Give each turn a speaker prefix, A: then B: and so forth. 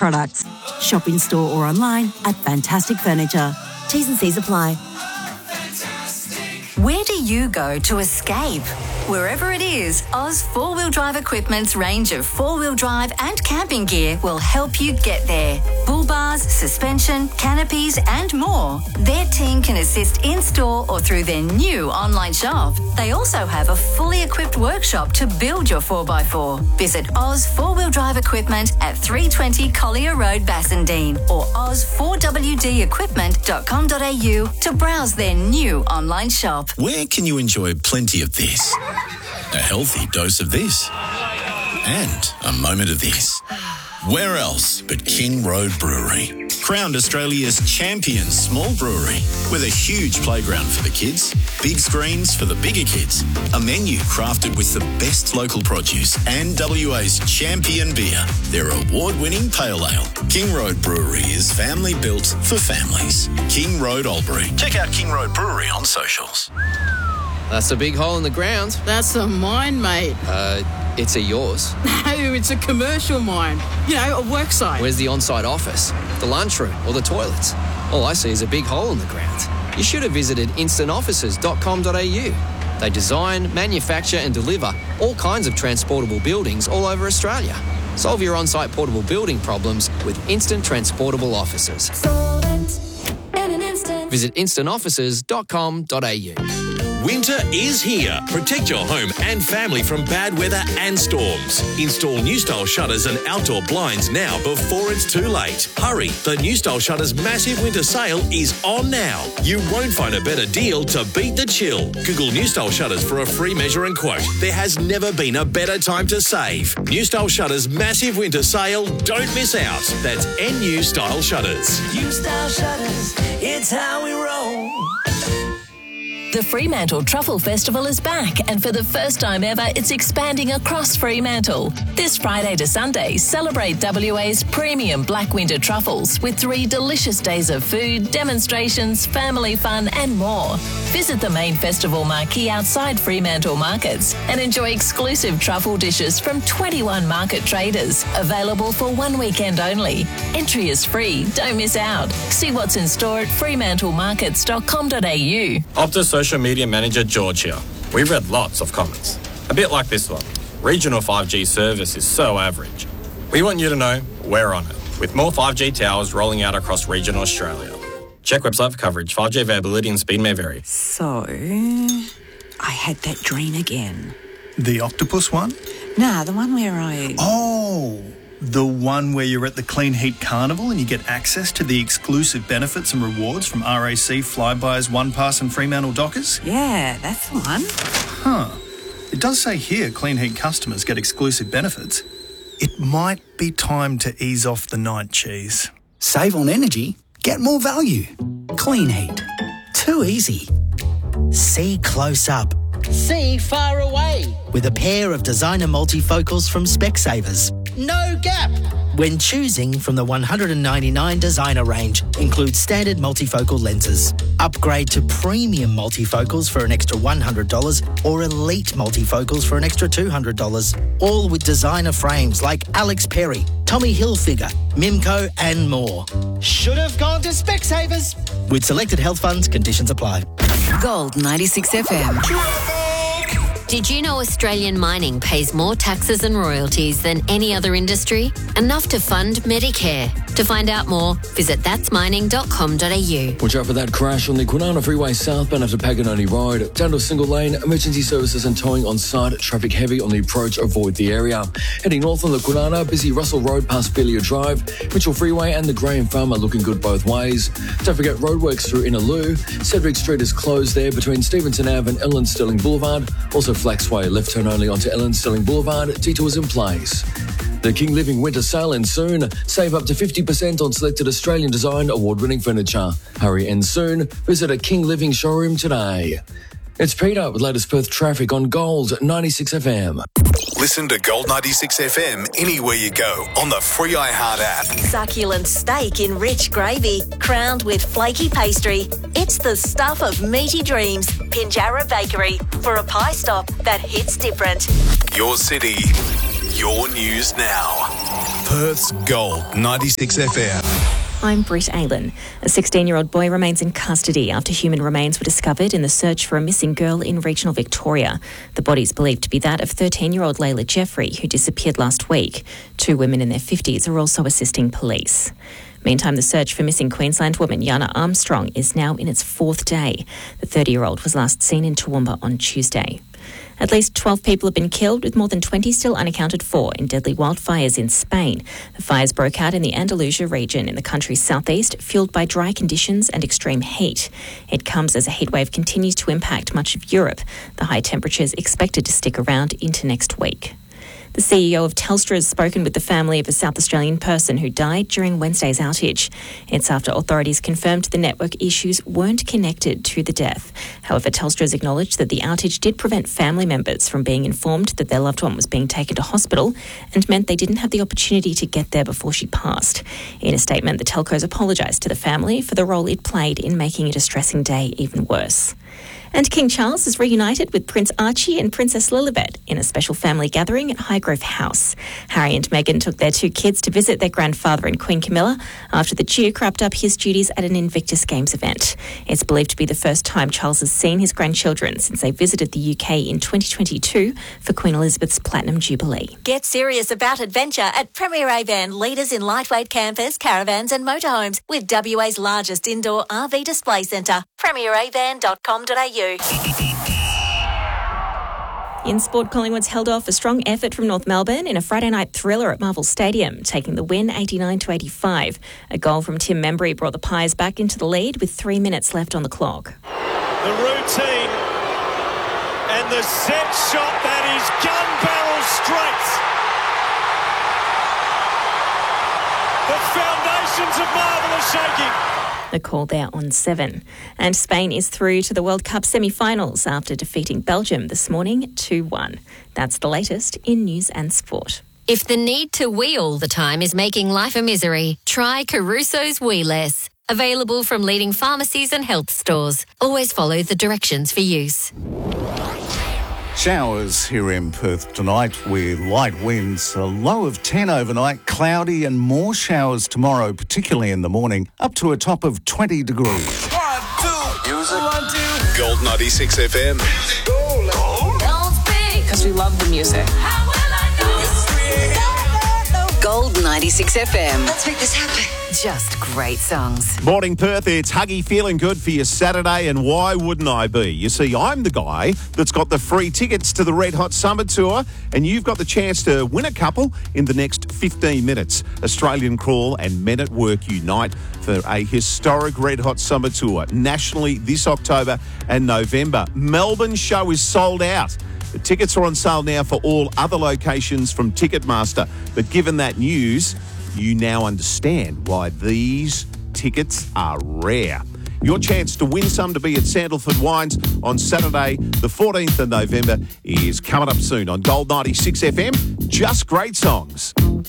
A: products. Shop in store or online at Fantastic Furniture. T's and C's apply.
B: Where do you go to escape? Wherever it is, Oz 4-Wheel Drive Equipment's range of 4-wheel drive and camping gear will help you get there. Bull bars, suspension, canopies and more. Their team can assist in-store or through their new online shop. They also have a fully equipped workshop to build your 4x4. Visit Oz 4-Wheel Drive Equipment at 320 Collier Road, Bassendean or oz4wdequipment.com.au to browse their new online shop.
C: Where can you enjoy plenty of this? A healthy dose of this. And a moment of this. Where else but King Road Brewery? Crowned Australia's champion small brewery with a huge playground for the kids, big screens for the bigger kids, a menu crafted with the best local produce and WA's champion beer, their award-winning pale ale. King Road Brewery is family built for families. King Road Albury. Check out King Road Brewery on socials.
D: That's a big hole in the ground.
E: That's a mine, mate.
D: It's a yours.
E: No, it's a commercial mine. You know, a work site.
D: Where's the on-site office, the lunchroom or the toilets? All I see is a big hole in the ground. You should have visited instantoffices.com.au. They design, manufacture and deliver all kinds of transportable buildings all over Australia. Solve your on-site portable building problems with Instant Transportable Offices. Visit instantoffices.com.au.
F: Winter is here. Protect your home and family from bad weather and storms. Install New Style shutters and outdoor blinds now before it's too late. Hurry, the New Style Shutters massive winter sale is on now. You won't find a better deal to beat the chill. Google New Style Shutters for a free measure and quote. There has never been a better time to save. New Style Shutters massive winter sale. Don't miss out. That's NU Style Shutters.
G: New Style Shutters, it's how we roll.
H: The Fremantle Truffle Festival is back, and for the first time ever, it's expanding across Fremantle. This Friday to Sunday, celebrate WA's premium Black Winter truffles with 3 delicious days of food, demonstrations, family fun and more. Visit the main festival marquee outside Fremantle markets and enjoy exclusive truffle dishes from 21 market traders, available for 1 weekend only. Entry is free, don't miss out. See what's in store at fremantlemarkets.com.au.
I: Optus Social Media Manager George here. We've read lots of comments. A bit like this one. Regional 5G service is so average. We want you to know we're on it, with more 5G towers rolling out across regional Australia. Check website for coverage. 5G availability and speed may vary.
J: So, I had that dream again.
K: The octopus one?
J: Nah, the one where
K: Oh, the one where you're at the Clean Heat Carnival and you get access to the exclusive benefits and rewards from RAC, Flybuys, OnePass and Fremantle Dockers?
J: Yeah, that's the one.
K: Huh. It does say here Clean Heat customers get exclusive benefits. It might be time to ease off the night cheese.
L: Save on energy, get more value. Clean Heat. Too easy. See close up.
M: See far away.
L: With a pair of designer multifocals from Specsavers.
M: No gap.
L: When choosing from the 199 designer range, includes standard multifocal lenses. Upgrade to premium multifocals for an extra $100 or elite multifocals for an extra $200. All with designer frames like Alex Perry, Tommy Hilfiger, Mimco and more.
M: Should have gone to Specsavers.
L: With selected health funds, conditions apply.
B: Gold 96 FM.
N: Did you know Australian mining pays more taxes and royalties than any other industry? Enough to fund Medicare. To find out more, visit thatsmining.com.au.
O: Watch out for that crash on the Kwinana Freeway southbound after Paganoni Road. Down to a single lane, emergency services and towing on site. Traffic heavy on the approach, avoid the area. Heading north on the Kwinana, busy Russell Road past Belia Drive. Mitchell Freeway and the Graham Farm are looking good both ways. Don't forget roadworks through Innaloo. Cedric Street is closed there between Stevenson Ave and Ellen Sterling Boulevard. Also Flaxway, left turn only onto Ellen Sterling Boulevard. Detours in place. The King Living Winter Sale ends soon. Save up to 50% on selected Australian design award-winning furniture. Hurry and soon. Visit a King Living showroom today. It's Peter with latest Perth traffic on Gold 96 FM.
P: Listen to Gold 96 FM anywhere you go on the free iHeart app.
H: Succulent steak in rich gravy, crowned with flaky pastry. It's the stuff of meaty dreams. Pinjarra Bakery, for a pie stop that hits different.
P: Your city, your news now. Perth's Gold 96 FM.
Q: I'm Britt Aylan. A 16-year-old boy remains in custody after human remains were discovered in the search for a missing girl in regional Victoria. The body is believed to be that of 13-year-old Layla Jeffrey, who disappeared last week. 2 women in their 50s are also assisting police. Meantime, the search for missing Queensland woman Yana Armstrong is now in its 4th day. The 30-year-old was last seen in Toowoomba on Tuesday. At least 12 people have been killed, with more than 20 still unaccounted for in deadly wildfires in Spain. The fires broke out in the Andalusia region in the country's southeast, fueled by dry conditions and extreme heat. It comes as a heatwave continues to impact much of Europe. The high temperatures expected to stick around into next week. The CEO of Telstra has spoken with the family of a South Australian person who died during Wednesday's outage. It's after authorities confirmed the network issues weren't connected to the death. However, Telstra has acknowledged that the outage did prevent family members from being informed that their loved one was being taken to hospital and meant they didn't have the opportunity to get there before she passed. In a statement, the telcos apologised to the family for the role it played in making a distressing day even worse. And King Charles is reunited with Prince Archie and Princess Lilibet in a special family gathering at Highgrove House. Harry and Meghan took their 2 kids to visit their grandfather and Queen Camilla after the Duke wrapped up his duties at an Invictus Games event. It's believed to be the first time Charles has seen his grandchildren since they visited the UK in 2022 for Queen Elizabeth's Platinum Jubilee.
R: Get serious about adventure at Premier Avan, leaders in lightweight campers, caravans and motorhomes with WA's largest indoor RV display centre. premieravan.com.au.
Q: In sport, Collingwood's held off a strong effort from North Melbourne in a Friday night thriller at Marvel Stadium, taking the win 89-85. A goal from Tim Membry brought the Pies back into the lead with 3 minutes left on the clock.
S: The routine and the set shot that is gun barrel straight. The foundations of Marvel are shaking.
Q: The call there on 7. And Spain is through to the World Cup semi-finals after defeating Belgium this morning 2-1. That's the latest in news and sport.
N: If the need to wee all the time is making life a misery, try Caruso's Wee Less. Available from leading pharmacies and health stores. Always follow the directions for use.
T: Showers here in Perth tonight with light winds, a low of 10 overnight, cloudy and more showers tomorrow, particularly in the morning, up to a top of 20 degrees.
P: 1, 2, music. 1, 2. Gold 96 FM.
E: Because we love the music.
B: Gold 96 FM. Let's make this happen. Just great songs.
U: Morning, Perth. It's Huggy feeling good for your Saturday, and why wouldn't I be? You see, I'm the guy that's got the free tickets to the Red Hot Summer Tour, and you've got the chance to win a couple in the next 15 minutes. Australian Crawl and Men at Work unite for a historic Red Hot Summer Tour nationally this October and November. Melbourne show is sold out. The tickets are on sale now for all other locations from Ticketmaster. But given that news, you now understand why these tickets are rare. Your chance to win some to be at Sandalford Wines on Saturday, the 14th of November, is coming up soon on Gold 96 FM. Just great songs.